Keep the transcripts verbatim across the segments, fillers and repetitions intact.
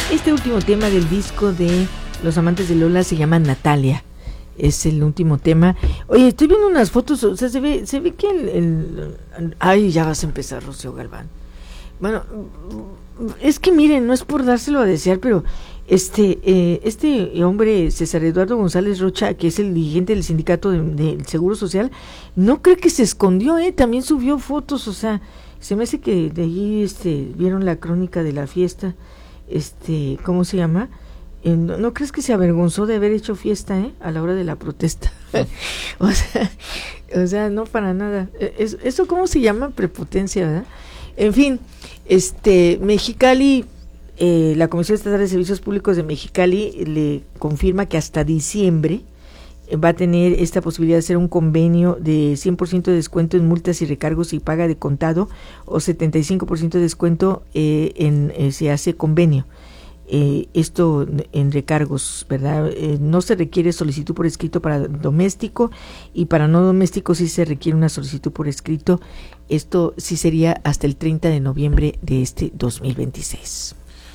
Este último tema del disco de Los Amantes de Lola se llama Natalia. Es el último tema. Oye, estoy viendo unas fotos, o sea, se ve, se ve que el, el... Ay, ya vas a empezar, Rocío Galván. Bueno, es que miren, no es por dárselo a desear, pero este eh, este hombre, César Eduardo González Rocha, que es el dirigente del sindicato del de Seguro Social, no creo que se escondió, eh, también subió fotos, o sea, se me hace que de allí este, vieron la crónica de la fiesta, este, ¿cómo se llama? Eh, no, ¿No crees que se avergonzó de haber hecho fiesta, eh, a la hora de la protesta? o sea, o sea, no para nada. Es, ¿Eso cómo se llama? Prepotencia, ¿verdad? En fin, este, Mexicali, eh, la Comisión Estatal de Servicios Públicos de Mexicali le confirma que hasta diciembre va a tener esta posibilidad de hacer un convenio de cien por ciento de descuento en multas y recargos y paga de contado, o setenta y cinco por ciento de descuento eh, en eh, se hace convenio. Eh, esto en recargos, ¿verdad? Eh, no se requiere solicitud por escrito para doméstico, y para no doméstico sí se requiere una solicitud por escrito. Esto sí sería hasta el treinta de noviembre de este dos mil veintiséis.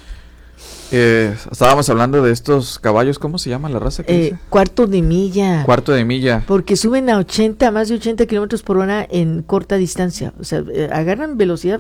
Eh, estábamos hablando de estos caballos, ¿cómo se llama la raza? Que Eh, dice? cuarto de milla. Cuarto de milla. Porque suben a ochenta, más de ochenta kilómetros por hora en corta distancia. O sea, eh, agarran velocidad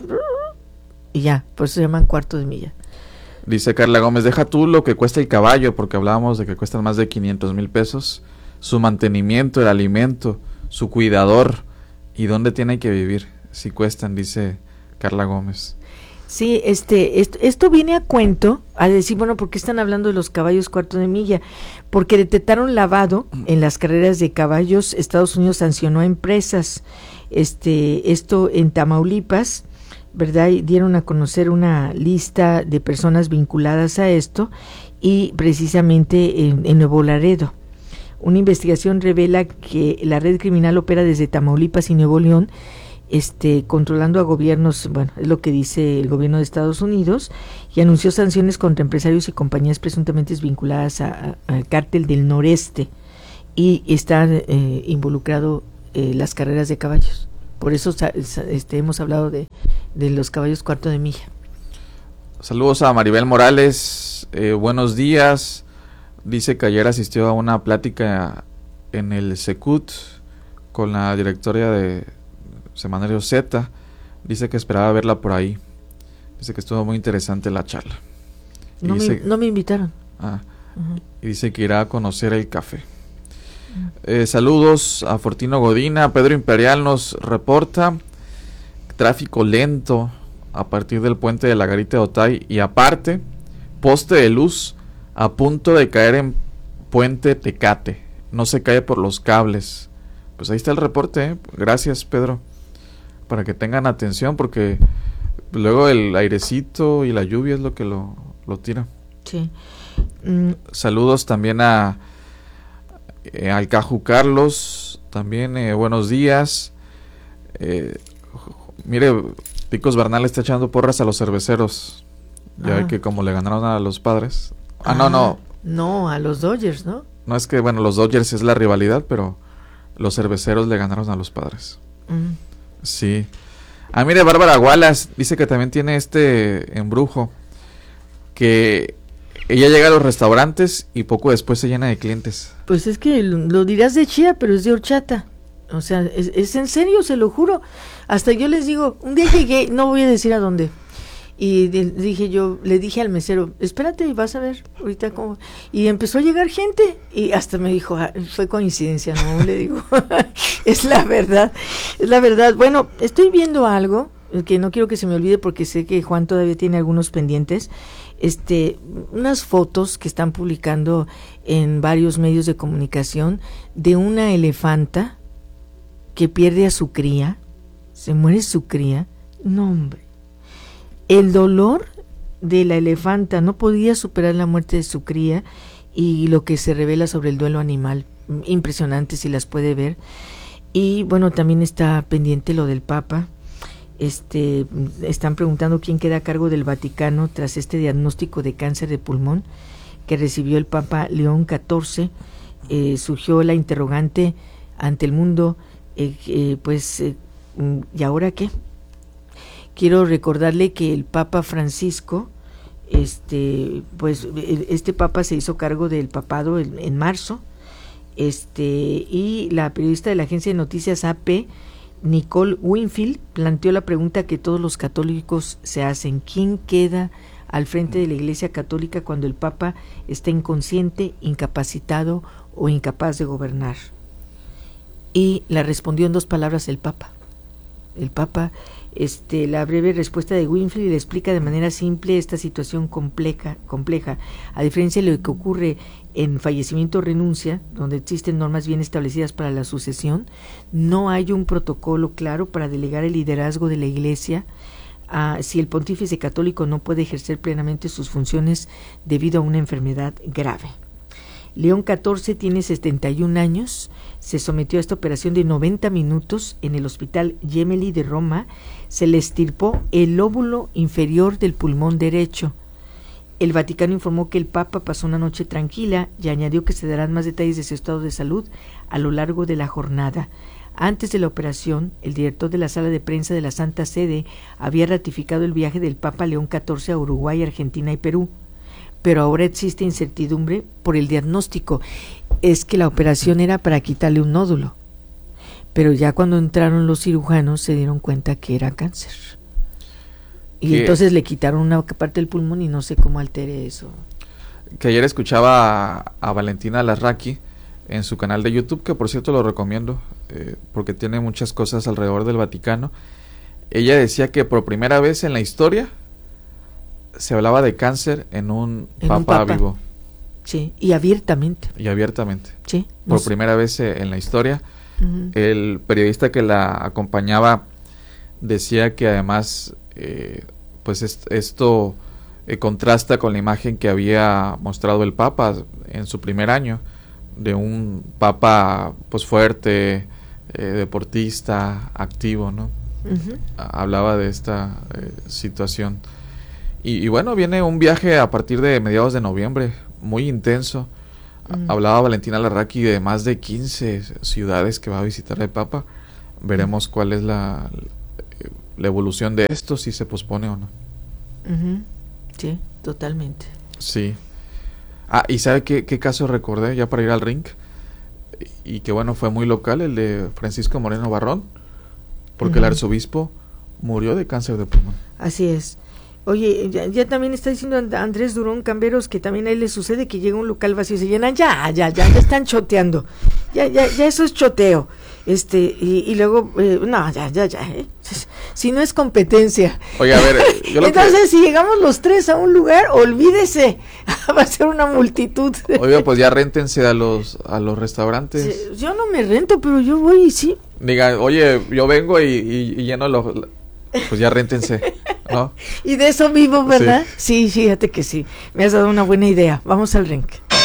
y ya, por eso se llaman cuarto de milla. Dice Carla Gómez, deja tú lo que cuesta el caballo, porque hablábamos de que cuestan más de quinientos mil pesos. Su mantenimiento, el alimento, su cuidador y dónde tiene que vivir. Si cuestan, dice Carla Gómez. Sí, este, esto, esto viene a cuento a decir, bueno, ¿por qué están hablando de los caballos cuarto de milla? Porque detectaron lavado en las carreras de caballos. Estados Unidos sancionó a empresas, este, esto en Tamaulipas, ¿verdad? Y dieron a conocer una lista de personas vinculadas a esto, y precisamente en, en Nuevo Laredo. Una investigación revela que la red criminal opera desde Tamaulipas y Nuevo León, este, controlando a gobiernos, bueno, es lo que dice el gobierno de Estados Unidos, y anunció sanciones contra empresarios y compañías presuntamente vinculadas al cártel del noreste, y está eh, involucrado eh, las carreras de caballos. Por eso este, hemos hablado de, de los caballos cuarto de milla. Saludos a Maribel Morales, eh, buenos días. Dice que ayer asistió a una plática en el Secut con la directora de Semanario Z. Dice que esperaba verla por ahí. Dice que estuvo muy interesante la charla. No, dice, me, no me invitaron. Ah, uh-huh. Y dice que irá a conocer el café. Eh, saludos a Fortino Godina. Pedro Imperial nos reporta tráfico lento a partir del puente de la Garita de Otay, y aparte poste de luz a punto de caer en puente Tecate, no se cae por los cables. Pues ahí está el reporte, ¿eh? Gracias, Pedro, para que tengan atención, porque luego el airecito y la lluvia es lo que lo, lo tira. Sí. Mm. Saludos también a Eh, al Caju Carlos, también eh, buenos días. Eh, mire, Picos Bernal está echando porras a los cerveceros. Ya ah. ve que como le ganaron a los Padres. Ah, ah, no, no. No, a los Dodgers, ¿no? No, es que, bueno, los Dodgers es la rivalidad, pero los cerveceros le ganaron a los Padres. Mm. Sí. Ah, mire, Bárbara Wallace dice que también tiene este embrujo, que ella llega a los restaurantes y poco después se llena de clientes. Pues es que lo, lo dirás de chía, pero es de horchata. O sea, es, es en serio, se lo juro. Hasta yo les digo, un día llegué, no voy a decir a dónde, y de, dije yo, le dije al mesero, espérate y vas a ver ahorita cómo. Y empezó a llegar gente, y hasta me dijo, ah, fue coincidencia, no, le digo, es la verdad, es la verdad. Bueno, estoy viendo algo que no quiero que se me olvide, porque sé que Juan todavía tiene algunos pendientes. Este, unas fotos que están publicando en varios medios de comunicación de una elefanta que pierde a su cría, se muere su cría. No, hombre, el dolor de la elefanta, no podía superar la muerte de su cría, y lo que se revela sobre el duelo animal, impresionante si las puede ver. Y bueno, también está pendiente lo del Papa. Este, están preguntando quién queda a cargo del Vaticano tras este diagnóstico de cáncer de pulmón que recibió el Papa León catorce. Eh, surgió la interrogante ante el mundo, eh, eh, pues, eh, ¿y ahora qué? Quiero recordarle que el Papa Francisco este, pues este papa se hizo cargo del papado en, en marzo, este, y la periodista de la agencia de noticias A P, Nicole Winfield, planteó la pregunta que todos los católicos se hacen: ¿quién queda al frente de la Iglesia Católica cuando el Papa está inconsciente, incapacitado o incapaz de gobernar? Y la respondió en dos palabras el Papa. El Papa, este, la breve respuesta de Winfield le explica de manera simple esta situación compleja, compleja. A diferencia de lo que ocurre en fallecimiento o renuncia, donde existen normas bien establecidas para la sucesión, no hay un protocolo claro para delegar el liderazgo de la Iglesia uh, si el pontífice católico no puede ejercer plenamente sus funciones debido a una enfermedad grave. León catorce tiene setenta y un años, se sometió a esta operación de noventa minutos en el Hospital Gemelli de Roma, se le extirpó el lóbulo inferior del pulmón derecho. El Vaticano informó que el Papa pasó una noche tranquila y añadió que se darán más detalles de su estado de salud a lo largo de la jornada. Antes de la operación, el director de la sala de prensa de la Santa Sede había ratificado el viaje del Papa León catorce a Uruguay, Argentina y Perú, pero ahora existe incertidumbre por el diagnóstico. Es que la operación era para quitarle un nódulo, pero ya cuando entraron los cirujanos se dieron cuenta que era cáncer. Y ¿Qué? Entonces le quitaron una parte del pulmón y no sé cómo altere eso. Que ayer escuchaba a, a Valentina Larraqui en su canal de YouTube, que por cierto lo recomiendo, eh, porque tiene muchas cosas alrededor del Vaticano. Ella decía que por primera vez en la historia se hablaba de cáncer en un, en papa, un papa vivo. Sí, y abiertamente. Y abiertamente. Sí. Por sé. primera vez eh, en la historia. Uh-huh. El periodista que la acompañaba decía que además eh, pues est- esto eh, contrasta con la imagen que había mostrado el Papa en su primer año, de un Papa pues fuerte, eh, deportista, activo, ¿no? Uh-huh. Hablaba de esta eh, situación. Y, y bueno, viene un viaje a partir de mediados de noviembre, muy intenso. Uh-huh. Hablaba Valentina Larraqui de más de quince ciudades que va a visitar el Papa. Veremos uh-huh. cuál es la, la evolución de esto, si se pospone o no. Uh-huh. Sí, totalmente. Sí. Ah, ¿y sabe qué, qué caso recordé ya para ir al ring? Y que bueno, fue muy local, el de Francisco Moreno Barrón, porque uh-huh. el arzobispo murió de cáncer de pulmón. Así es. Oye, ya, ya también está diciendo Andrés Durón Camberos que también a él le sucede que llega un local vacío y se llenan, ya, ya, ya, ya están choteando, ya, ya, ya eso es choteo, este, y, y luego, eh, no, ya, ya, ya, ¿eh? Si no es competencia. Oye, a ver, yo lo entonces que... si llegamos los tres a un lugar, olvídese, va a ser una multitud. Oiga, pues ya réntense a los, a los restaurantes. Sí, yo no me rento, pero yo voy y sí. Diga, oye, yo vengo y, y, y lleno los, pues ya réntense. ¿No? Y de eso vivo, ¿verdad? Sí. sí, fíjate que sí. Me has dado una buena idea. Vamos al ring.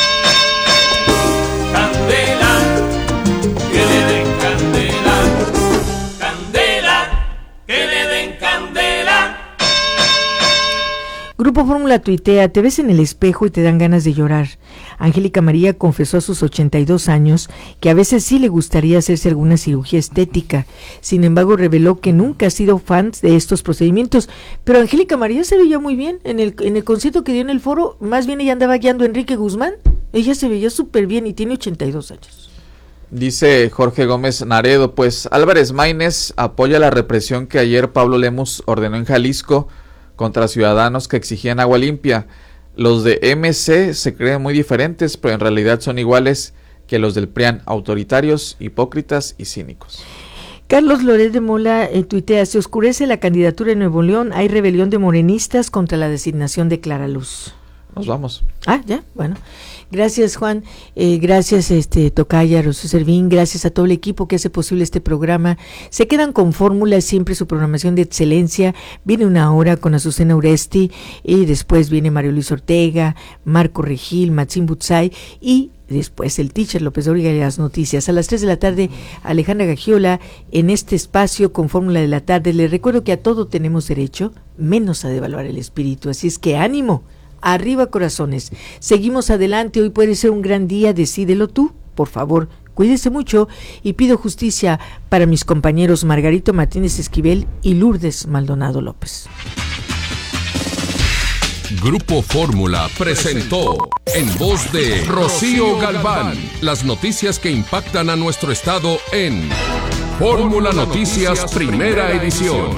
Candela, que le den candela. Candela, que le den candela. Grupo Fórmula tuitea, te ves en el espejo y te dan ganas de llorar. Angélica María confesó a sus ochenta y dos años que a veces sí le gustaría hacerse alguna cirugía estética. Sin embargo, reveló que nunca ha sido fan de estos procedimientos. Pero Angélica María se veía muy bien. En el, en el concierto que dio en el foro, más bien ella andaba guiando a Enrique Guzmán. Ella se veía súper bien y tiene ochenta y dos años. Dice Jorge Gómez Naredo, pues Álvarez Maínez apoya la represión que ayer Pablo Lemus ordenó en Jalisco contra ciudadanos que exigían agua limpia. Los de M C se creen muy diferentes, pero en realidad son iguales que los del P R I A N, autoritarios, hipócritas y cínicos. Carlos Loret de Mola eh, tuitea, se oscurece la candidatura en Nuevo León, hay rebelión de morenistas contra la designación de Clara Luz. Nos vamos. Ah, ya, bueno. Gracias, Juan. Eh, gracias, este Tocaya, Rosy Servín. Gracias a todo el equipo que hace posible este programa. Se quedan con Fórmula, siempre su programación de excelencia. Viene una hora con Azucena Uresti y después viene Mario Luis Ortega, Marco Regil, Maxim Butzai y después el teacher López Dóriga y las noticias. A las tres de la tarde, Alejandra Gagiola en este espacio con Fórmula de la Tarde. Les recuerdo que a todo tenemos derecho, menos a devaluar el espíritu. Así es que ánimo. Arriba corazones, seguimos adelante, hoy puede ser un gran día, decídelo tú, por favor, cuídese mucho y pido justicia para mis compañeros Margarito Martínez Esquivel y Lourdes Maldonado López. Grupo Fórmula presentó, en voz de Rocío Galván, las noticias que impactan a nuestro estado en Fórmula Noticias Primera Edición.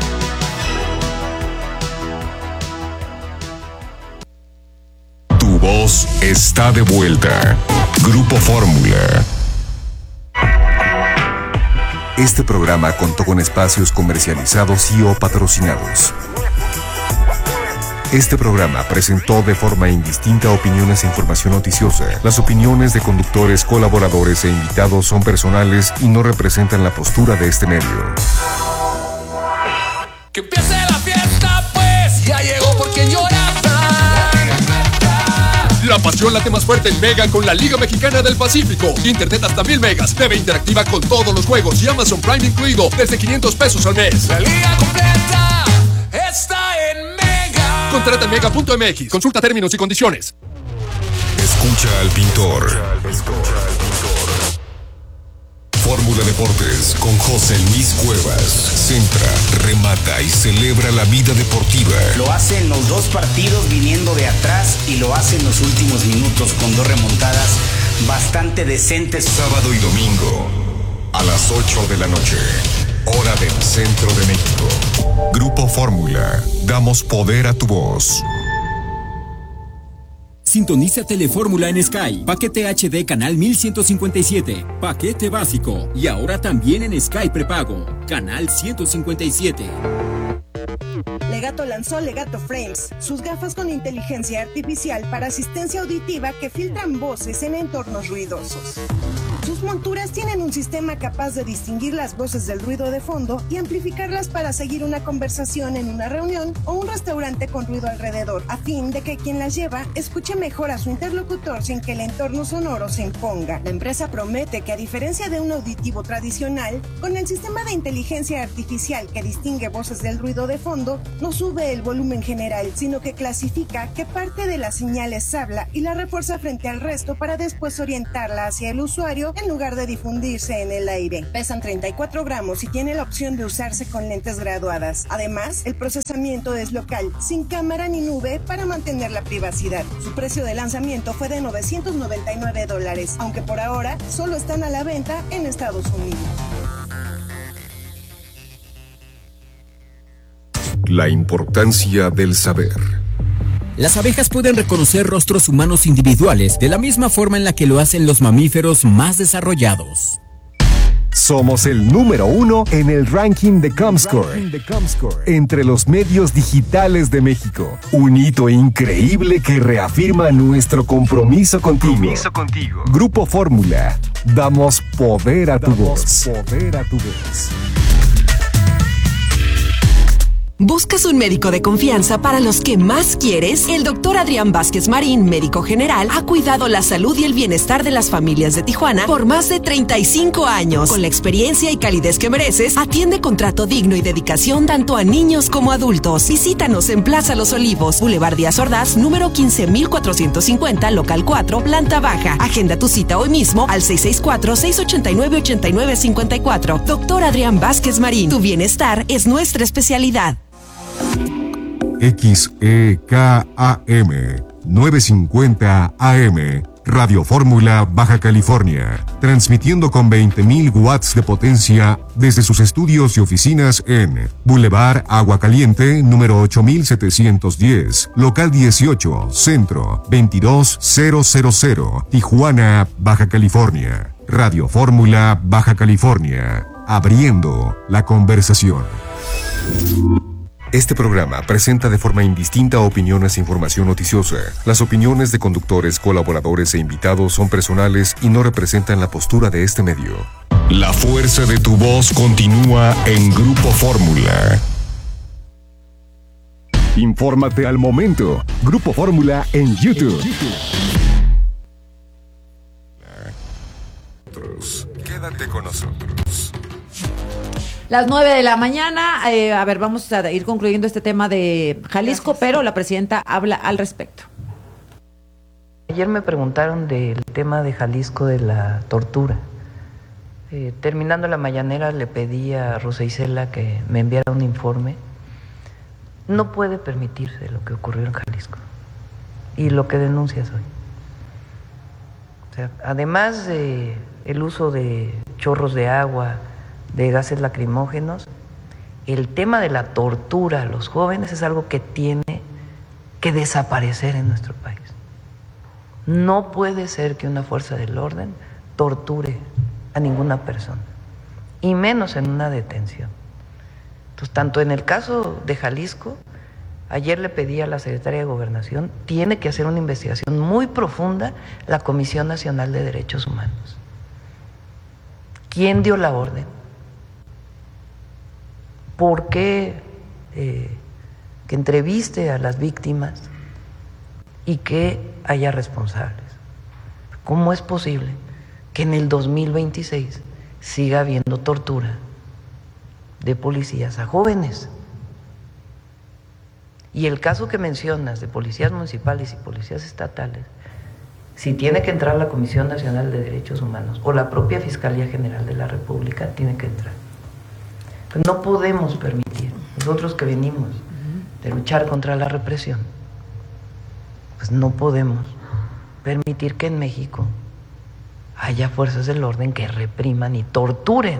Tu voz está de vuelta. Grupo Fórmula. Este programa contó con espacios comercializados y o patrocinados. Este programa presentó de forma indistinta opiniones e información noticiosa. Las opiniones de conductores, colaboradores e invitados son personales y no representan la postura de este medio. Que empiece la fiesta, pues ya llegó porque Jonathan. La pasión late más fuerte en Mega con la Liga Mexicana del Pacífico. Internet hasta mil megas, T V interactiva con todos los juegos y Amazon Prime incluido desde quinientos pesos al mes. La liga completa está en Mega. Contrata en mega punto m x. Consulta términos y condiciones. Escucha al pintor. Fórmula Deportes con José Luis Cuevas. Centra, remata y celebra la vida deportiva. Lo hace en los dos partidos viniendo de atrás y lo hace en los últimos minutos con dos remontadas bastante decentes. Sábado y domingo a las ocho de la noche. Hora del centro de México. Grupo Fórmula. Damos poder a tu voz. Sintoniza Telefórmula en Sky. Paquete H D canal mil ciento cincuenta y siete. Paquete básico. Y ahora también en Sky prepago. Canal ciento cincuenta y siete. Legato lanzó Legato Frames, sus gafas con inteligencia artificial para asistencia auditiva que filtran voces en entornos ruidosos. Sus monturas tienen un sistema capaz de distinguir las voces del ruido de fondo y amplificarlas para seguir una conversación en una reunión o un restaurante con ruido alrededor, a fin de que quien las lleva escuche mejor a su interlocutor sin que el entorno sonoro se imponga. La empresa promete que, a diferencia de un auditivo tradicional, con el sistema de inteligencia artificial que distingue voces del ruido de fondo, no sube el volumen general, sino que clasifica qué parte de las señales habla y la refuerza frente al resto para después orientarla hacia el usuario en lugar de difundirse en el aire. Pesan treinta y cuatro gramos y tiene la opción de usarse con lentes graduadas. Además, el procesamiento es local, sin cámara ni nube para mantener la privacidad. Su precio de lanzamiento fue de novecientos noventa y nueve dólares, aunque por ahora solo están a la venta en Estados Unidos. La importancia del saber. Las abejas pueden reconocer rostros humanos individuales de la misma forma en la que lo hacen los mamíferos más desarrollados. Somos el número uno en el ranking de Comscore, entre los medios digitales de México. Un hito increíble que reafirma nuestro compromiso contigo. Compromiso contigo. Grupo Fórmula. Damos poder a tu voz. Poder a tu voz. ¿Buscas un médico de confianza para los que más quieres? El doctor Adrián Vázquez Marín, médico general, ha cuidado la salud y el bienestar de las familias de Tijuana por más de treinta y cinco años. Con la experiencia y calidez que mereces, atiende con trato digno y dedicación tanto a niños como adultos. Visítanos en Plaza Los Olivos, Boulevard Díaz Ordaz, número quince mil cuatrocientos cincuenta, local cuatro, planta baja. Agenda tu cita hoy mismo al seis seis cuatro, seis ocho nueve, ocho nueve cinco cuatro. Doctor Adrián Vázquez Marín, tu bienestar es nuestra especialidad. X E K A M novecientos cincuenta A M Radio Fórmula Baja California, transmitiendo con veinte mil watts de potencia desde sus estudios y oficinas en Boulevard Agua Caliente, número ocho mil setecientos diez, local dieciocho, centro, veintidós mil, Tijuana, Baja California. Radio Fórmula Baja California, abriendo la conversación. Este programa presenta de forma indistinta opiniones e información noticiosa. Las opiniones de conductores, colaboradores e invitados son personales y no representan la postura de este medio. La fuerza de tu voz continúa en Grupo Fórmula. Infórmate al momento. Grupo Fórmula en YouTube. Quédate con nosotros. Las nueve de la mañana, eh, a ver, vamos a ir concluyendo este tema de Jalisco, Gracias. Pero la presidenta habla al respecto. Ayer me preguntaron del tema de Jalisco, de la tortura. Eh, terminando la mañanera le pedí a Rosa Isela que me enviara un informe. No puede permitirse lo que ocurrió en Jalisco. y lo que denuncias hoy. O sea, además de el uso de chorros de agua, de gases lacrimógenos, el tema de la tortura a los jóvenes es algo que tiene que desaparecer en nuestro país. No puede ser que una fuerza del orden torture a ninguna persona, y menos en una detención. Entonces, tanto en el caso de Jalisco, ayer le pedí a la Secretaría de Gobernación, tiene que hacer una investigación muy profunda la Comisión Nacional de Derechos Humanos. ¿Quién dio la orden? ¿Por qué eh, que entreviste a las víctimas y que haya responsables? ¿Cómo es posible que en el dos mil veintiséis siga habiendo tortura de policías a jóvenes? Y el caso que mencionas de policías municipales y policías estatales, si tiene que entrar la Comisión Nacional de Derechos Humanos o la propia Fiscalía General de la República, tiene que entrar. Pues no podemos permitir, nosotros que venimos de luchar contra la represión, pues no podemos permitir que en México haya fuerzas del orden que repriman y torturen.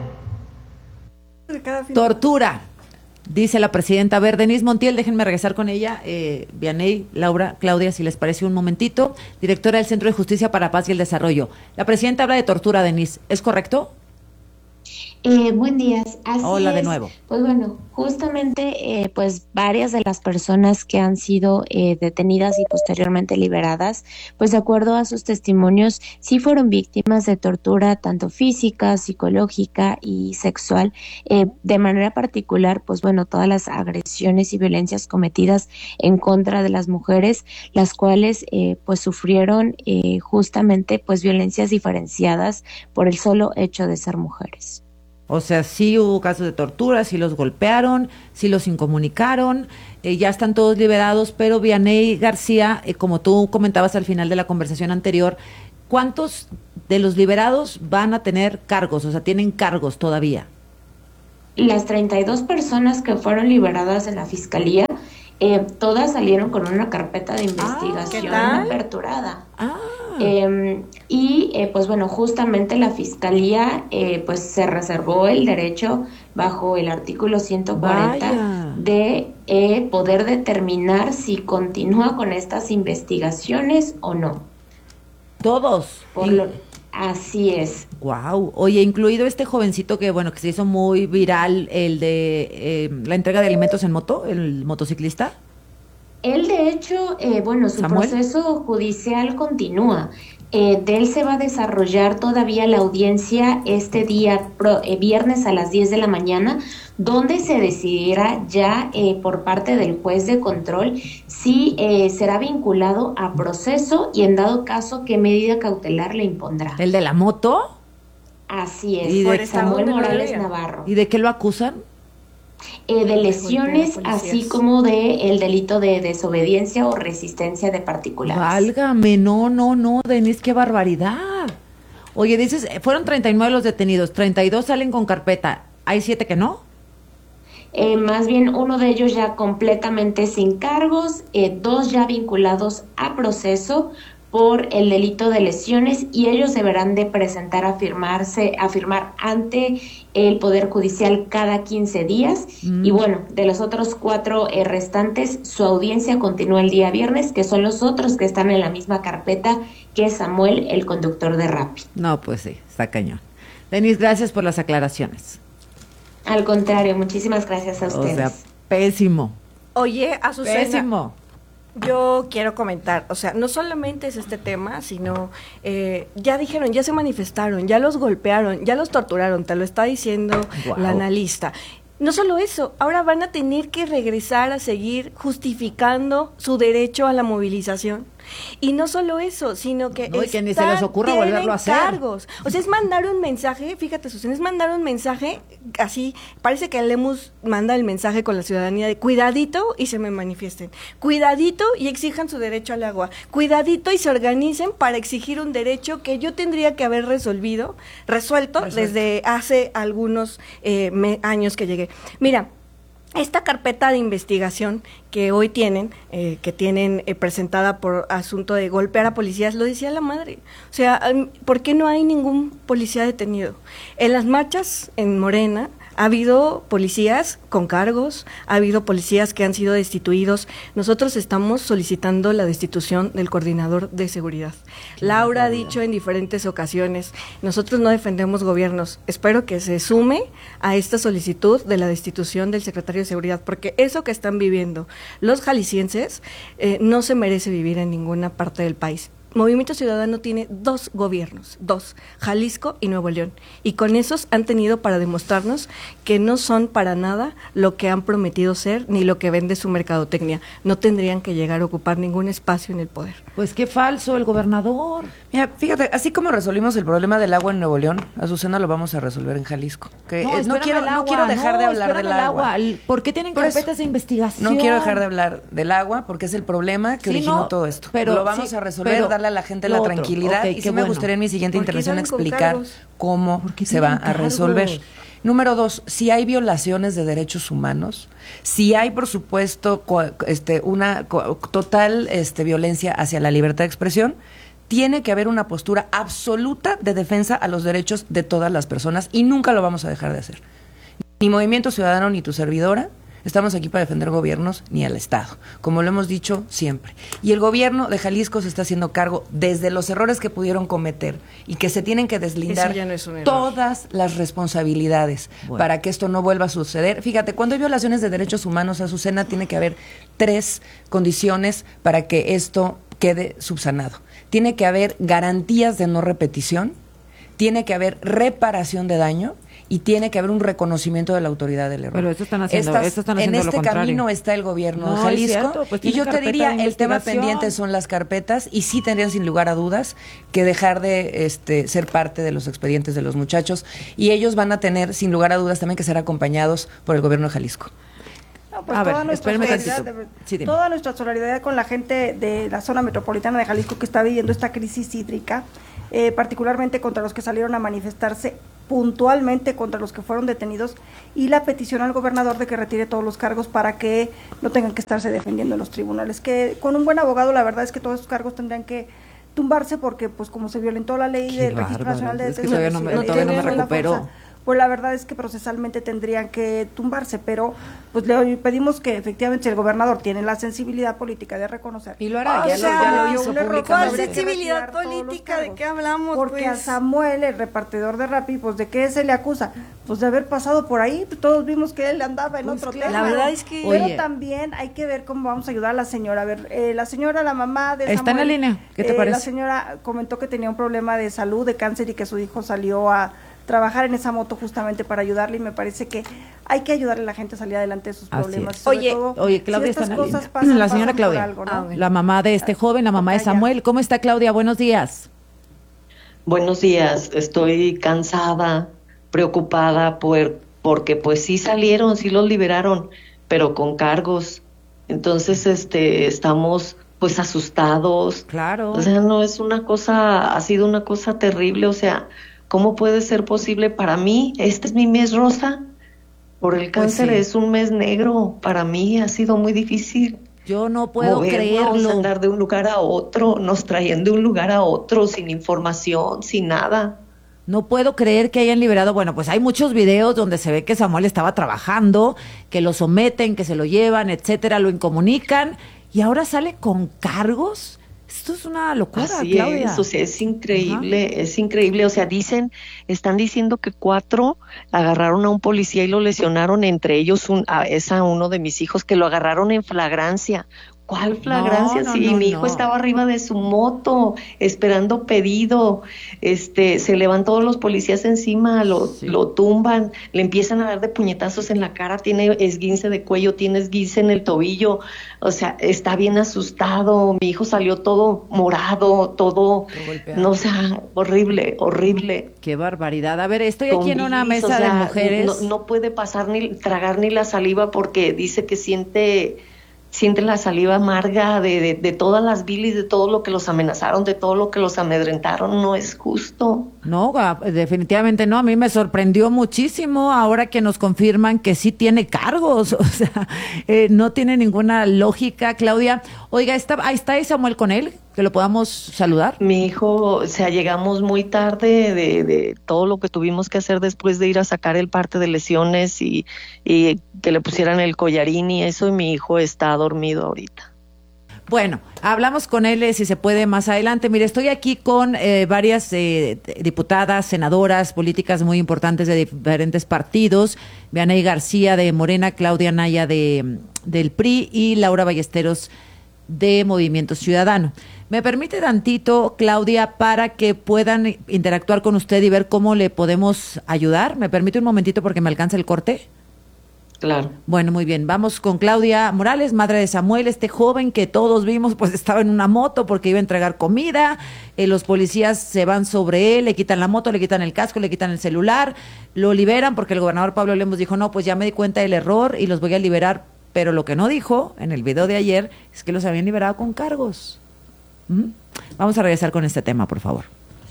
Tortura, dice la presidenta. A ver, Denise Montiel, déjenme regresar con ella. Eh, Vianey, Laura, Claudia, si les parece un momentito. Directora del Centro de Justicia para la Paz y el Desarrollo. La presidenta habla de tortura, Denise, ¿es correcto? Eh, buen día. Así Hola es. de nuevo. Pues bueno, justamente, eh, pues varias de las personas que han sido eh, detenidas y posteriormente liberadas, pues de acuerdo a sus testimonios, sí fueron víctimas de tortura, tanto física, psicológica y sexual. Eh, de manera particular, pues bueno, todas las agresiones y violencias cometidas en contra de las mujeres, las cuales eh, pues sufrieron eh, justamente pues violencias diferenciadas por el solo hecho de ser mujeres. O sea, sí hubo casos de tortura, sí los golpearon, sí los incomunicaron, eh, ya están todos liberados, pero Vianey García, eh, como tú comentabas al final de la conversación anterior, ¿cuántos de los liberados van a tener cargos? O sea, ¿tienen cargos todavía? Las treinta y dos personas que fueron liberadas en la Fiscalía, eh, todas salieron con una carpeta de investigación ah, aperturada. Ah. Eh, y eh, pues bueno, justamente la Fiscalía eh, pues se reservó el derecho bajo el artículo ciento cuarenta Vaya. de eh, poder determinar si continúa con estas investigaciones o no. Todos. Por lo, así es. Wow. Oye, incluido este jovencito que bueno que se hizo muy viral, el de eh, la entrega de alimentos en moto, el motociclista. Él, de hecho, eh, bueno, su ¿Samuel? proceso judicial continúa. Eh, de él se va a desarrollar todavía la audiencia este día, pro, eh, viernes a las diez de la mañana, donde se decidirá ya eh, por parte del juez de control si eh, será vinculado a proceso y en dado caso qué medida cautelar le impondrá. ¿El de la moto? Así es, ¿Y de Samuel Morales Navarro. ¿Y de qué lo acusan? Eh, de lesiones, así como de el delito de desobediencia o resistencia de particulares. Válgame, no, no, no, Denise, qué barbaridad. Oye, dices, fueron treinta y nueve los detenidos, treinta y dos salen con carpeta, ¿hay siete que no? Eh, más bien uno de ellos ya completamente sin cargos, eh, dos ya vinculados a proceso por el delito de lesiones y ellos deberán de presentar a firmarse, a firmar ante el Poder Judicial cada quince días mm. y bueno, de los otros cuatro eh, restantes, su audiencia continúa el día viernes, que son los otros que están en la misma carpeta que Samuel, el conductor de Rappi. No, pues sí, está cañón. Denise, gracias por las aclaraciones. Al contrario, muchísimas gracias a ustedes. O sea, pésimo. Oye, Azucena. Pésimo. Yo quiero comentar, o sea, no solamente es este tema, sino eh, ya dijeron, ya se manifestaron, ya los golpearon, ya los torturaron, te lo está diciendo wow. la analista. No solo eso, ahora van a tener que regresar a seguir justificando su derecho a la movilización. Y no solo eso, sino que, no, y que ni se les ocurra volverlo a hacer. Cargos. O sea, es mandar un mensaje, fíjate, Susana, es mandar un mensaje así, parece que Lemus manda el mensaje con la ciudadanía de cuidadito y se me manifiesten, cuidadito y exijan su derecho al agua, cuidadito y se organicen para exigir un derecho que yo tendría que haber resolvido, resuelto, resuelto. desde hace algunos eh, me, años que llegué. Mira, esta carpeta de investigación que hoy tienen, eh, que tienen eh, presentada por asunto de golpear a policías, lo decía la madre. O sea, ¿por qué no hay ningún policía detenido? En las marchas en Morena ha habido policías con cargos, ha habido policías que han sido destituidos. Nosotros estamos solicitando la destitución del coordinador de seguridad. Laura ha dicho en diferentes ocasiones, nosotros no defendemos gobiernos. Espero que se sume a esta solicitud de la destitución del secretario de seguridad, porque eso que están viviendo los jaliscienses eh, no se merece vivir en ninguna parte del país. Movimiento Ciudadano tiene dos gobiernos, dos, Jalisco y Nuevo León, y con esos han tenido para demostrarnos que no son para nada lo que han prometido ser, ni lo que vende su mercadotecnia. No tendrían que llegar a ocupar ningún espacio en el poder. Pues qué falso el gobernador. Mira, fíjate, así como resolvimos el problema del agua en Nuevo León, Azucena lo vamos a resolver en Jalisco. Que No, eh, no, quiero, agua, no quiero dejar no, de hablar del agua. agua. ¿Por qué tienen Por eso, carpetas de investigación? No quiero dejar de hablar del agua porque es el problema que Sí, originó no, todo esto. pero- lo vamos sí, a resolver, pero darle a la gente lo la otro, tranquilidad ok, y qué sí me bueno. gustaría en mi siguiente ¿Por qué intervención salen con explicar cargos? cómo se va tienen a resolver. cargos? Número dos, si hay violaciones de derechos humanos, si hay, por supuesto, co- este, una co- total este, violencia hacia la libertad de expresión, tiene que haber una postura absoluta de defensa a los derechos de todas las personas y nunca lo vamos a dejar de hacer. Ni Movimiento Ciudadano ni tu servidora estamos aquí para defender gobiernos ni al Estado, como lo hemos dicho siempre. Y el gobierno de Jalisco se está haciendo cargo desde los errores que pudieron cometer y que se tienen que deslindar Eso ya no es un error. todas las responsabilidades Bueno. para que esto no vuelva a suceder. Fíjate, cuando hay violaciones de derechos humanos, Azucena, tiene que haber tres condiciones para que esto quede subsanado. Tiene que haber garantías de no repetición, tiene que haber reparación de daño y tiene que haber un reconocimiento de la autoridad del error. Pero eso están haciendo- Estas- eso están haciendo en lo este contrario. camino está el gobierno No, de es Jalisco cierto, pues y tiene yo te carpeta diría, de el tema investigación. pendiente son las carpetas y sí tendrían sin lugar a dudas que dejar de este, ser parte de los expedientes de los muchachos y ellos van a tener sin lugar a dudas también que ser acompañados por el gobierno de Jalisco. No, pues A ver, toda nuestra espérame solidaridad, tantito. de- Sí, dime. toda nuestra solidaridad con la gente de la zona metropolitana de Jalisco que está viviendo esta crisis hídrica, eh, particularmente contra los que salieron a manifestarse puntualmente contra los que fueron detenidos y la petición al gobernador de que retire todos los cargos para que no tengan que estarse defendiendo en los tribunales. Que con un buen abogado la verdad es que todos esos cargos tendrían que tumbarse porque pues como se violentó la ley Qué del Registro bárbaro, Nacional de es que Detenciones todavía no me- y de todavía no me Detenciones de la recupero. Fuerza, pues la verdad es que procesalmente tendrían que tumbarse, pero pues le pedimos que efectivamente si el gobernador tiene la sensibilidad política de reconocer. Y lo hará, O ya lo- sea, ya lo cometió hizo un error, públicamente. ¿Cuál habría que sensibilidad retirar todos los política? ¿De cargos. qué hablamos? Porque pues? a Samuel, el repartidor de Rappi, pues ¿de qué se le acusa? Pues de haber pasado por ahí, pues, todos vimos que él andaba en Pues otro claro. tema. La verdad es que- Pero Oye. también hay que ver cómo vamos a ayudar a la señora. A ver, eh, la señora, la mamá de Samuel. Está en la línea. ¿Qué te eh, parece? La señora comentó que tenía un problema de salud, de cáncer y que su hijo salió a trabajar en esa moto justamente para ayudarle y me parece que hay que ayudarle a la gente a salir adelante de sus Así problemas. es. Sobre Oye, todo, Oye, Claudia si está estas en la cosas línea. pasan, la señora pasan por Claudia, algo, ¿no? Ah, bueno. la mamá de este joven, la mamá de Toca ya. Samuel. ¿Cómo está Claudia? Buenos días. Buenos días, estoy cansada, preocupada por, porque pues sí salieron, sí los liberaron, pero con cargos. Entonces, este, estamos pues asustados. Claro. O sea, no es una cosa, ha sido una cosa terrible, o sea, ¿cómo puede ser posible para mí? Este es mi mes rosa, por el cáncer sí. es un mes negro, para mí ha sido muy difícil. Yo no puedo Movernos, creerlo. andar de un lugar a otro, nos traían de un lugar a otro sin información, sin nada. No puedo creer que hayan liberado. Bueno, pues hay muchos videos donde se ve que Samuel estaba trabajando, que lo someten, que se lo llevan, etcétera, lo incomunican y ahora sale con cargos. Esto es una locura, Así Claudia. es, o sea, es increíble, es increíble, o sea, dicen, están diciendo que cuatro agarraron a un policía y lo lesionaron, entre ellos un, a, es a uno de mis hijos que lo agarraron en flagrancia. ¿Cuál flagrancia? No, no, Sí, no, mi hijo no. estaba arriba de su moto, esperando pedido, este, se le van todos los policías encima, lo, Sí. lo tumban, le empiezan a dar de puñetazos en la cara, tiene esguince de cuello, tiene esguince en el tobillo, o sea, está bien asustado, mi hijo salió todo morado, todo, golpeado. no, o sea, horrible, horrible. Qué barbaridad. A ver, estoy Con aquí en una bilis, mesa o sea, de mujeres. No, no puede pasar ni tragar ni la saliva porque dice que siente siente la saliva amarga de, de, de todas las bilis, de todo lo que los amenazaron, de todo lo que los amedrentaron. No es justo. No, definitivamente no. A mí me sorprendió muchísimo ahora que nos confirman que sí tiene cargos. O sea, eh, no tiene ninguna lógica, Claudia. Oiga, está, ahí está Samuel con él, que lo podamos saludar. Mi hijo, o sea, llegamos muy tarde de, de todo lo que tuvimos que hacer después de ir a sacar el parte de lesiones y, y que le pusieran el collarín y eso, y mi hijo está dormido ahorita. Bueno, hablamos con él eh, si se puede más adelante. Mire, estoy aquí con eh, varias eh, diputadas, senadoras, políticas muy importantes de diferentes partidos. Vianey García de Morena, Claudia Naya de, del P R I y Laura Ballesteros de Movimiento Ciudadano. ¿Me permite tantito, Claudia, para que puedan interactuar con usted y ver cómo le podemos ayudar? ¿Me permite un momentito porque me alcanza el corte? Claro. Bueno, muy bien. Vamos con Claudia Morales, madre de Samuel, este joven que todos vimos, pues estaba en una moto porque iba a entregar comida. Eh, los policías se van sobre él, le quitan la moto, le quitan el casco, le quitan el celular, lo liberan porque el gobernador Pablo Lemos dijo, no, pues ya me di cuenta del error y los voy a liberar. Pero lo que no dijo en el video de ayer es que los habían liberado con cargos. ¿Mm? Vamos a regresar con este tema, por favor.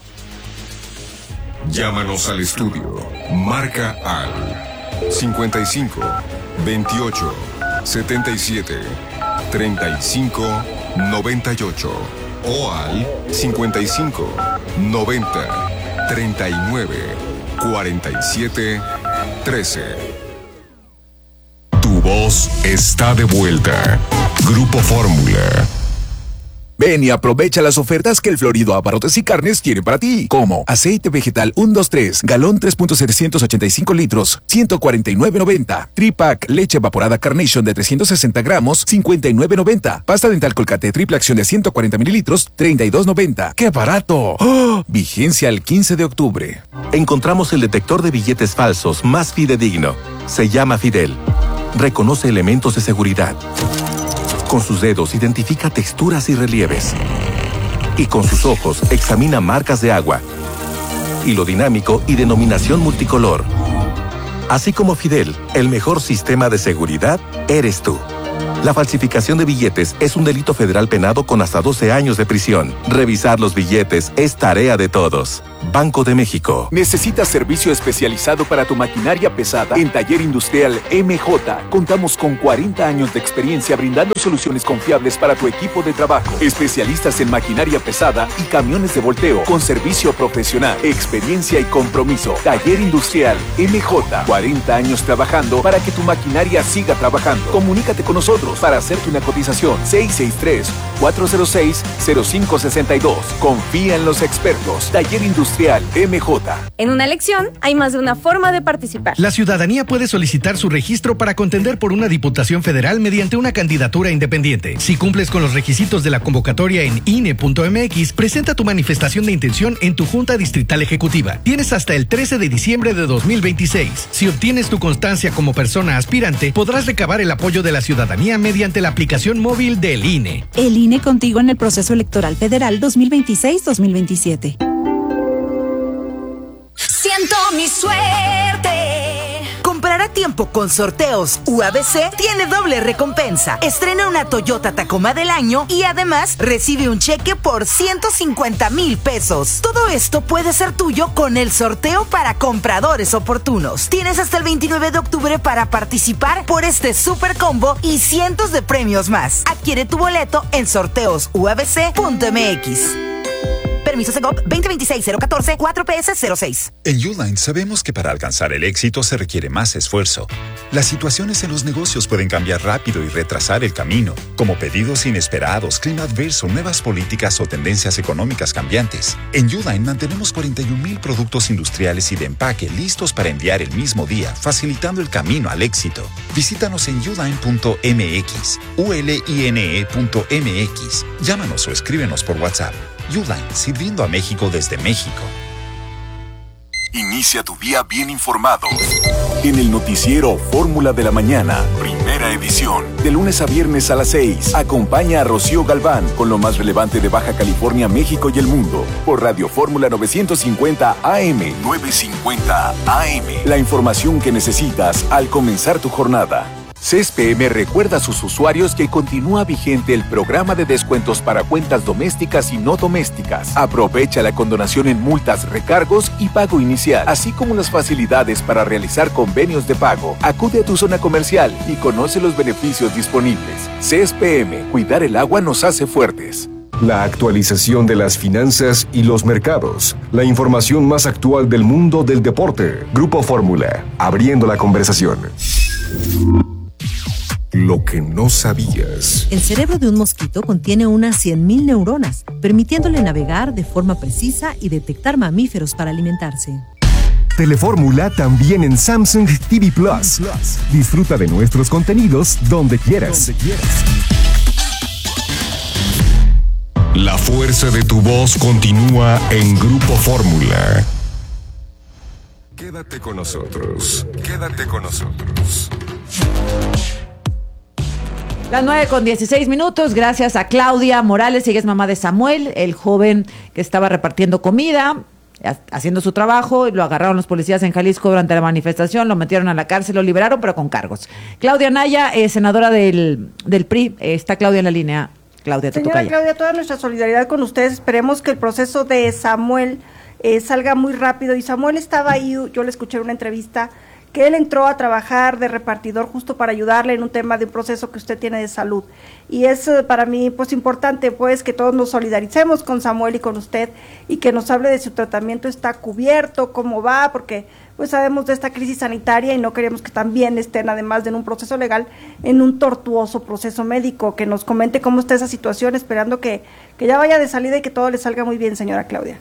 Llámanos al estudio. Marca al cincuenta y cinco, veintiocho, setenta y siete, treinta y cinco, noventa y ocho o al cincuenta y cinco, noventa, treinta y nueve, cuarenta y siete, trece. Tu voz está de vuelta. Grupo Fórmula. Ven y aprovecha las ofertas que el Florido Abarrotes y Carnes tiene para ti. Como aceite vegetal ciento veintitrés, galón tres punto setecientos ochenta y cinco litros, ciento cuarenta y nueve noventa. Tripack leche evaporada Carnation de trescientos sesenta gramos, cincuenta y nueve noventa. Pasta dental Colgate triple acción de ciento cuarenta mililitros, treinta y dos noventa. ¡Qué barato! ¡Oh! Vigencia el quince de octubre. Encontramos el detector de billetes falsos más fidedigno. Se llama Fidel. Reconoce elementos de seguridad. Con sus dedos identifica texturas y relieves. Y con sus ojos examina marcas de agua, hilo dinámico y denominación multicolor. Así como Fidel, el mejor sistema de seguridad eres tú. La falsificación de billetes es un delito federal penado con hasta doce años de prisión. Revisar los billetes es tarea de todos. Banco de México. ¿Necesitas servicio especializado para tu maquinaria pesada? En Taller Industrial M J contamos con cuarenta años de experiencia brindando soluciones confiables para tu equipo de trabajo. Especialistas en maquinaria pesada y camiones de volteo con servicio profesional, experiencia y compromiso. Taller Industrial M J. cuarenta años trabajando para que tu maquinaria siga trabajando. Comunícate con nosotros para hacerte una cotización. seis seis tres, cuatro cero seis, cero cinco seis dos. Confía en los expertos. Taller Industrial M J. En una elección hay más de una forma de participar. La ciudadanía puede solicitar su registro para contender por una diputación federal mediante una candidatura independiente. Si cumples con los requisitos de la convocatoria en I N E punto M X, presenta tu manifestación de intención en tu Junta Distrital Ejecutiva. Tienes hasta el trece de diciembre de dos mil veintiséis. Si obtienes tu constancia como persona aspirante, podrás recabar el apoyo de la ciudadanía mediante la aplicación móvil del I N E. El I N E contigo en el proceso electoral federal dos mil veintiséis dos mil veintisiete. Siento mi suerte. Comprar a tiempo con Sorteos U A B C tiene doble recompensa. Estrena una Toyota Tacoma del año y además recibe un cheque por ciento cincuenta mil pesos. Todo esto puede ser tuyo con el sorteo para compradores oportunos. Tienes hasta el veintinueve de octubre para participar por este super combo y cientos de premios más. Adquiere tu boleto en sorteos u a b c punto m x. Permiso Segov veinte veintiséis cero catorce cuatro P S cero seis. En Uline sabemos que para alcanzar el éxito se requiere más esfuerzo. Las situaciones en los negocios pueden cambiar rápido y retrasar el camino, como pedidos inesperados, clima adverso, nuevas políticas o tendencias económicas cambiantes. En Uline mantenemos cuarenta y un mil productos industriales y de empaque listos para enviar el mismo día, facilitando el camino al éxito. Visítanos en uline punto m x, u l i n e punto m x. Llámanos o escríbenos por WhatsApp. Uline, sirviendo a México desde México. Inicia tu día bien informado. En el noticiero Fórmula de la Mañana, primera edición. De lunes a viernes a las seis, acompaña a Rocío Galván con lo más relevante de Baja California, México y el mundo. Por Radio Fórmula novecientos cincuenta A M. novecientos cincuenta A M. La información que necesitas al comenzar tu jornada. C E S P M recuerda a sus usuarios que continúa vigente el programa de descuentos para cuentas domésticas y no domésticas. Aprovecha la condonación en multas, recargos y pago inicial, así como las facilidades para realizar convenios de pago. Acude a tu zona comercial y conoce los beneficios disponibles. C E S P M, cuidar el agua nos hace fuertes. La actualización de las finanzas y los mercados. La información más actual del mundo del deporte. Grupo Fórmula, abriendo la conversación. Lo que no sabías. El cerebro de un mosquito contiene unas cien mil neuronas, permitiéndole navegar de forma precisa y detectar mamíferos para alimentarse. Telefórmula también en Samsung T V Plus. Disfruta de nuestros contenidos donde quieras. Donde quieras. La fuerza de tu voz continúa en Grupo Fórmula. Quédate con nosotros. Quédate con nosotros. Las nueve con dieciséis minutos, gracias a Claudia Morales, ella es mamá de Samuel, el joven que estaba repartiendo comida, haciendo su trabajo, y lo agarraron los policías en Jalisco durante la manifestación, lo metieron a la cárcel, lo liberaron, pero con cargos. Claudia Naya, eh, senadora del, del P R I, eh, está Claudia en la línea. Claudia, te Señora toca ya. Claudia, toda nuestra solidaridad con ustedes, esperemos que el proceso de Samuel eh, salga muy rápido, y Samuel estaba ahí, yo le escuché en una entrevista, que él entró a trabajar de repartidor justo para ayudarle en un tema de un proceso que usted tiene de salud. Y es eh, para mí pues importante pues que todos nos solidaricemos con Samuel y con usted, y que nos hable de su tratamiento, está cubierto, cómo va, porque pues sabemos de esta crisis sanitaria y no queremos que también estén, además de en un proceso legal, en un tortuoso proceso médico. Que nos comente cómo está esa situación, esperando que, que ya vaya de salida y que todo le salga muy bien, señora Claudia.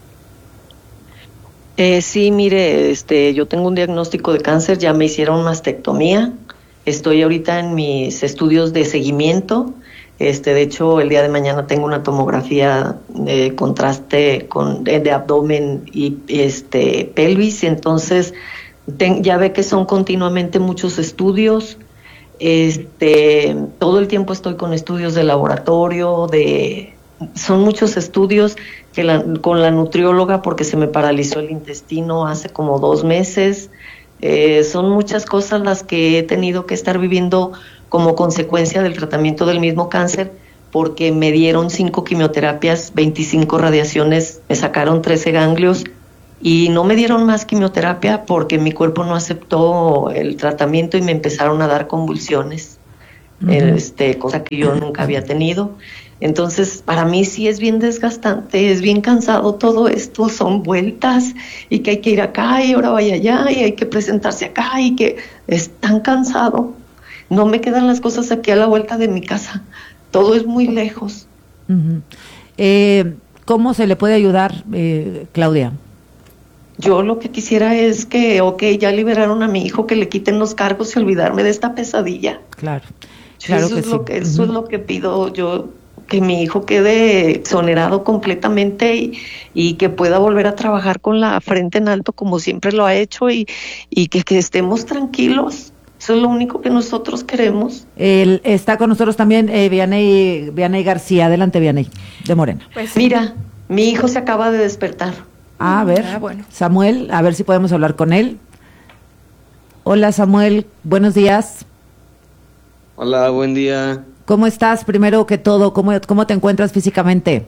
Eh, sí, mire, este, yo tengo un diagnóstico de cáncer, ya me hicieron mastectomía, estoy ahorita en mis estudios de seguimiento, este, de hecho el día de mañana tengo una tomografía de contraste con de, de abdomen y este pelvis, entonces ten, ya ve que son continuamente muchos estudios, este, todo el tiempo estoy con estudios de laboratorio, de son muchos estudios que la, con la nutrióloga porque se me paralizó el intestino hace como dos meses. Eh, son muchas cosas las que he tenido que estar viviendo como consecuencia del tratamiento del mismo cáncer, porque me dieron cinco quimioterapias, veinticinco radiaciones, me sacaron trece ganglios y no me dieron más quimioterapia porque mi cuerpo no aceptó el tratamiento y me empezaron a dar convulsiones, uh-huh. este, cosa que yo nunca había tenido. Entonces, para mí sí es bien desgastante, es bien cansado todo esto, son vueltas y que hay que ir acá y ahora vaya allá y hay que presentarse acá y que es tan cansado. No me quedan las cosas aquí a la vuelta de mi casa, todo es muy lejos. Uh-huh. Eh, ¿Cómo se le puede ayudar, eh, Claudia? Yo lo que quisiera es que, ok, ya liberaron a mi hijo, que le quiten los cargos y olvidarme de esta pesadilla. Claro, claro eso que es sí. Lo que, eso uh-huh. es lo que pido yo, que mi hijo quede exonerado completamente y, y que pueda volver a trabajar con la frente en alto como siempre lo ha hecho y, y que, que estemos tranquilos. Eso es lo único que nosotros queremos. El, está con nosotros también eh, Vianey, Vianey García. Adelante, Vianey, de Morena. Pues sí. Mira, mi hijo se acaba de despertar. Ah, a ver, ah, bueno. Samuel, a ver si podemos hablar con él. Hola, Samuel, buenos días. Hola, buen día. ¿Cómo estás? Primero que todo, ¿cómo, cómo te encuentras físicamente?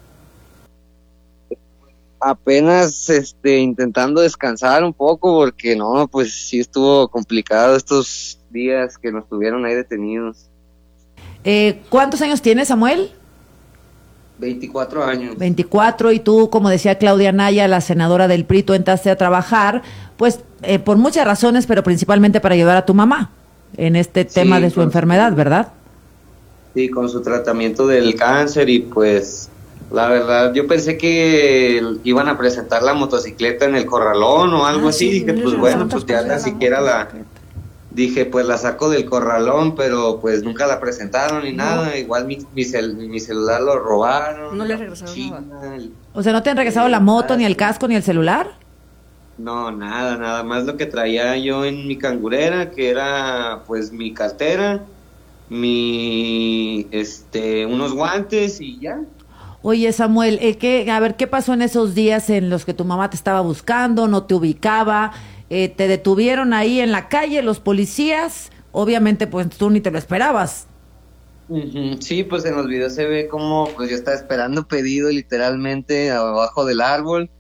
Apenas este, intentando descansar un poco porque no, pues sí estuvo complicado estos días que nos tuvieron ahí detenidos. Eh, ¿Cuántos años tienes, Samuel? veinticuatro años. veinticuatro, y tú, como decía Claudia Naya, la senadora del P R I, tú entraste a trabajar, pues eh, por muchas razones, pero principalmente para ayudar a tu mamá en este Sí, tema de su con- enfermedad, ¿verdad? Sí, con su tratamiento del cáncer y pues la verdad yo pensé que iban a presentar la motocicleta en el corralón o algo Ah, así, sí, dije tienes pues razón, bueno, te pues ya pusieron ni la siquiera la, motocicleta. dije pues la saco del corralón, pero pues nunca la presentaron ni No. nada, igual mi, mi, cel- mi celular lo robaron. No le la regresaron mochila, nada. el- O sea, ¿no te han regresado la moto, ni el casco, ni el celular? No, nada, nada más lo que traía yo en mi cangurera, que era pues mi cartera, mi, este, unos guantes y ya. Oye, Samuel, eh, ¿qué, a ver, ¿qué pasó en esos días en los que tu mamá te estaba buscando, no te ubicaba? Eh, ¿Te detuvieron ahí en la calle los policías? obviamente pues tú ni te lo esperabas. Uh-huh. Sí, pues en los videos se ve como pues yo estaba esperando pedido literalmente abajo del árbol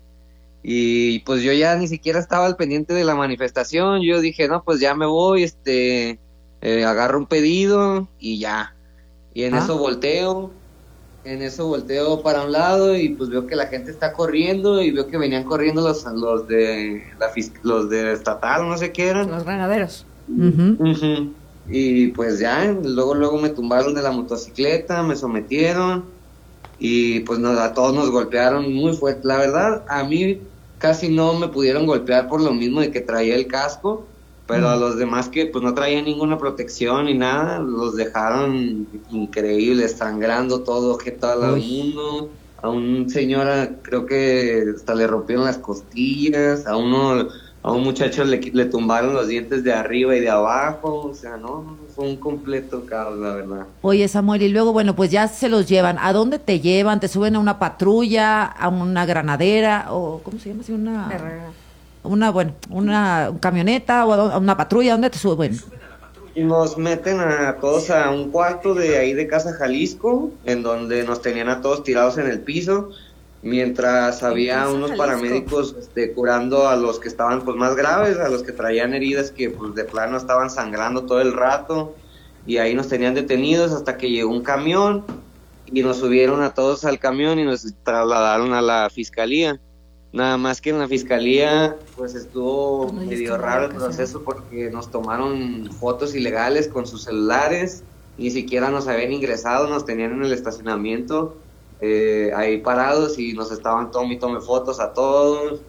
y pues yo ya ni siquiera estaba al pendiente de la manifestación. Yo dije, no, pues ya me voy, este, eh, agarro un pedido y ya. Y en ah. eso volteo, en eso volteo para un lado y pues veo que la gente está corriendo y veo que venían corriendo los los de la los de estatal, no sé qué eran. Los granaderos. Uh-huh. Uh-huh. Y pues ya, luego luego me tumbaron de la motocicleta, me sometieron y pues nos, a todos nos golpearon muy fuerte. La verdad, a mí casi no me pudieron golpear por lo mismo de que traía el casco, pero mm. a los demás que pues no traían ninguna protección ni nada, los dejaron increíbles, sangrando todo, que todo el mundo. A un señora creo que hasta le rompieron las costillas, a uno... A un muchacho le, le tumbaron los dientes de arriba y de abajo, o sea, no, fue un completo caos, la verdad. Oye, Samuel, y luego, bueno, pues ya se los llevan. ¿A dónde te llevan? ¿Te suben a una patrulla, a una granadera, o cómo se llama así? Una, una bueno, una camioneta o a una patrulla? ¿A dónde te suben? Nos meten a todos a un cuarto de ahí de Casa Jalisco, en donde nos tenían a todos tirados en el piso. Mientras había unos paramédicos este, curando a los que estaban pues más graves, a los que traían heridas que pues de plano estaban sangrando todo el rato, y ahí nos tenían detenidos hasta que llegó un camión y nos subieron a todos al camión y nos trasladaron a la fiscalía. Nada más que en la fiscalía pues estuvo no, medio raro el proceso porque nos tomaron fotos ilegales con sus celulares, ni siquiera nos habían ingresado, nos tenían en el estacionamiento Eh, ahí parados y nos estaban tome y tome fotos a todos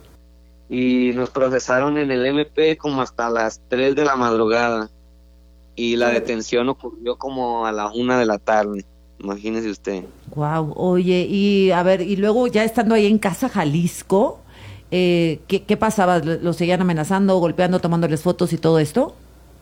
y nos procesaron en el M P como hasta las tres de la madrugada y la detención ocurrió como a la una de la tarde, imagínese usted. Wow, oye, y a ver, y luego ya estando ahí en Casa Jalisco, eh, ¿qué, qué pasaba? ¿Los seguían amenazando, golpeando, tomándoles fotos y todo esto?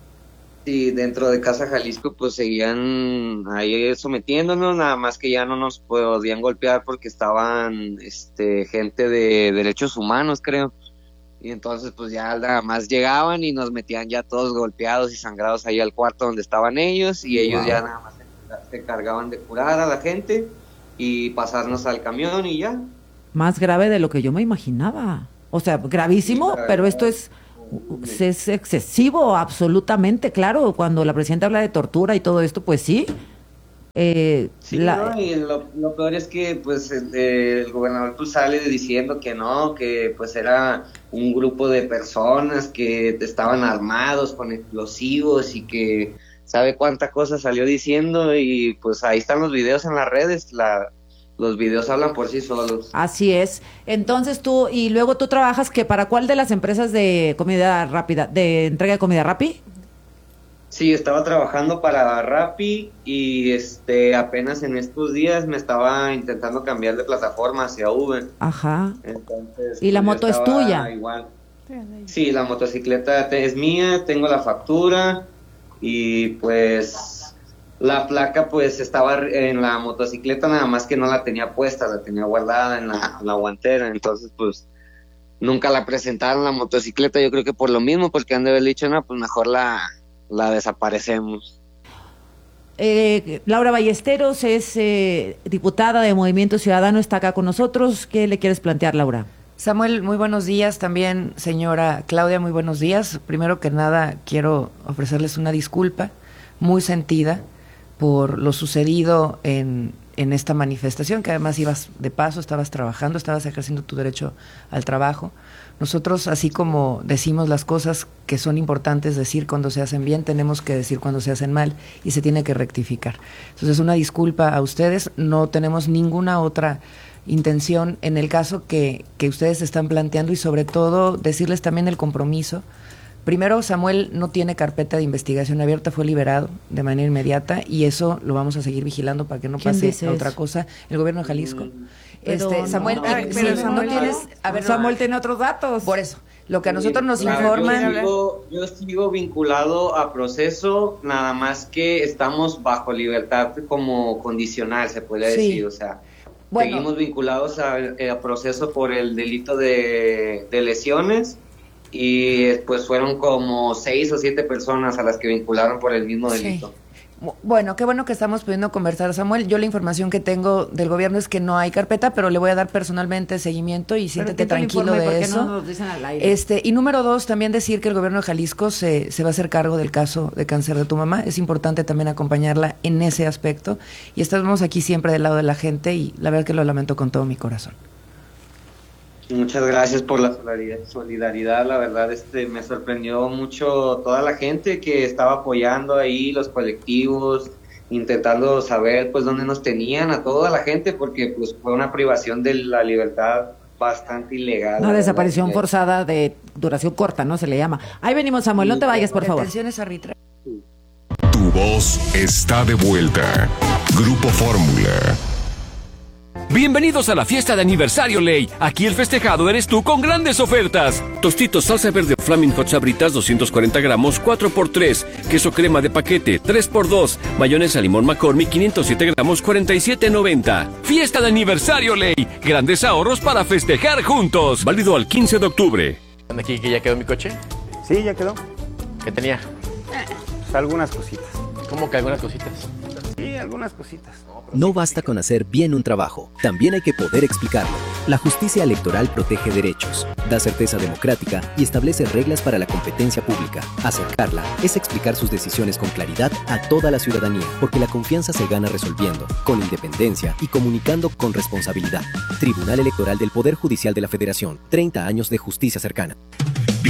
Sí, dentro de Casa Jalisco pues seguían ahí sometiéndonos, nada más que ya no nos podían golpear porque estaban este gente de derechos humanos, creo, y entonces pues ya nada más llegaban y nos metían ya todos golpeados y sangrados ahí al cuarto donde estaban ellos y ellos wow. ya nada más se, se cargaban de curar a la gente y pasarnos al camión y ya. Más grave de lo que yo me imaginaba, o sea, gravísimo, sí, pero esto es... es excesivo, absolutamente, claro, cuando la presidenta habla de tortura y todo esto, pues sí. Eh, sí, la... no, y lo, lo peor es que pues el, el gobernador pues sale diciendo que no, que pues era un grupo de personas que estaban armados con explosivos y que sabe cuánta cosa salió diciendo y pues ahí están los videos en las redes, la los videos hablan por sí solos. Así es. Entonces tú, y luego tú trabajas, que ¿para cuál de las empresas de comida rápida, de entrega de comida Rappi? Sí, estaba trabajando para Rappi y este apenas en estos días me estaba intentando cambiar de plataforma hacia Uber. Ajá. Entonces, ¿y la pues, moto es tuya? Igual. Sí, la motocicleta es mía, tengo la factura y pues... La placa pues estaba en la motocicleta, nada más que no la tenía puesta, la tenía guardada en la, la guantera, entonces pues nunca la presentaron la motocicleta, yo creo que por lo mismo, porque han de haber dicho, no, pues mejor la, la desaparecemos. Eh, Laura Ballesteros es eh, diputada de Movimiento Ciudadano, está acá con nosotros. ¿Qué le quieres plantear, Laura? Samuel, muy buenos días, también señora Claudia, muy buenos días. Primero que nada quiero ofrecerles una disculpa muy sentida por lo sucedido en, en esta manifestación, que además ibas de paso, estabas trabajando, estabas ejerciendo tu derecho al trabajo. Nosotros, así como decimos las cosas que son importantes decir cuando se hacen bien, tenemos que decir cuando se hacen mal y se tiene que rectificar. Entonces, una disculpa a ustedes, no tenemos ninguna otra intención en el caso que, que ustedes están planteando y sobre todo decirles también el compromiso. Primero, Samuel no tiene carpeta de investigación abierta, fue liberado de manera inmediata y eso lo vamos a seguir vigilando para que no pase a otra cosa. El gobierno de Jalisco. Pero este Samuel, no, pero, pero sí, Samuel, no tienes, a ver, Samuel no, tiene otros datos. Por eso, lo que a nosotros nos claro, informan. Yo sigo, yo sigo vinculado a proceso, nada más que estamos bajo libertad como condicional, se puede Sí. decir, o sea. Bueno. Seguimos vinculados a, a proceso por el delito de, de lesiones y después fueron como seis o siete personas a las que vincularon por el mismo delito. Sí. Bueno, qué bueno que estamos pudiendo conversar, Samuel. Yo la información que tengo del gobierno es que no hay carpeta, pero le voy a dar personalmente seguimiento y siéntete tranquilo de ¿por qué eso. no nos dicen al aire? Este, y número dos, también decir que el gobierno de Jalisco se, se va a hacer cargo del caso de cáncer de tu mamá. Es importante también acompañarla en ese aspecto. Y estamos aquí siempre del lado de la gente y la verdad que lo lamento con todo mi corazón. Muchas gracias por la solidaridad, la verdad este me sorprendió mucho toda la gente que estaba apoyando ahí, los colectivos, intentando saber pues dónde nos tenían a toda la gente, porque pues fue una privación de la libertad bastante ilegal. Una desaparición forzada de duración corta, ¿no? Se le llama. Ahí venimos, Samuel, no te vayas, por favor. Detenciones arbitrarias. Tu voz está de vuelta. Grupo Fórmula. Bienvenidos a la fiesta de aniversario Ley. Aquí el festejado eres tú con grandes ofertas. Tostitos salsa verde Flaming Hot Sabritas doscientos cuarenta gramos cuatro por tres. Queso crema de paquete tres por dos. Mayonesa limón McCormick quinientos siete gramos cuarenta y siete noventa. Fiesta de aniversario Ley. Grandes ahorros para festejar juntos. Válido al quince de octubre. ¿Dónde aquí que ya quedó mi coche? Sí, ya quedó. ¿Qué tenía? Pues algunas cositas. ¿Cómo que algunas cositas? Sí, algunas cositas. No basta con hacer bien un trabajo, también hay que poder explicarlo. La justicia electoral protege derechos, da certeza democrática y establece reglas para la competencia pública. Acercarla es explicar sus decisiones con claridad a toda la ciudadanía, porque la confianza se gana resolviendo, con independencia y comunicando con responsabilidad. Tribunal Electoral del Poder Judicial de la Federación, treinta años de justicia cercana.